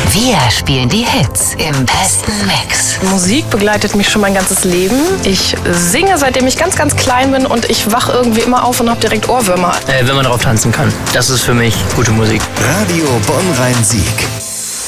Wir spielen die Hits im besten Mix. Musik begleitet mich schon mein ganzes Leben. Ich singe, seitdem ich ganz, ganz klein bin und ich wach irgendwie immer auf und habe direkt Ohrwürmer. Wenn man darauf tanzen kann. Das ist für mich gute Musik. Radio Bonn-Rhein-Sieg.